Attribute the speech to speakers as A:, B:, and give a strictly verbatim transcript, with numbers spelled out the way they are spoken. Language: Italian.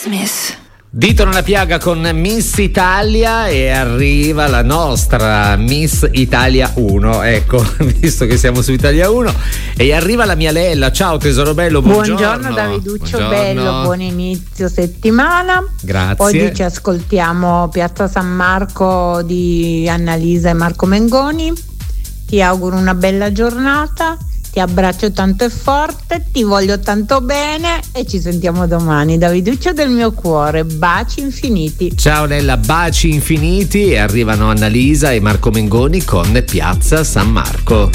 A: Smith.
B: Dito nella piaga con Miss Italia e arriva la nostra Miss Italia uno, ecco, visto che siamo su Italia uno, e arriva la mia Lella. Ciao tesoro bello, buongiorno.
C: Buongiorno Daviduccio,
B: Buongiorno.
C: bello, buon inizio settimana.
B: Grazie.
C: Oggi ci ascoltiamo Piazza San Marco di Annalisa e Marco Mengoni. Ti auguro una bella giornata. Ti abbraccio tanto e forte, ti voglio tanto bene e ci sentiamo domani. Daviduccio del mio cuore, baci infiniti.
B: Ciao Nella, baci infiniti, e arrivano Annalisa e Marco Mengoni con Piazza San Marco.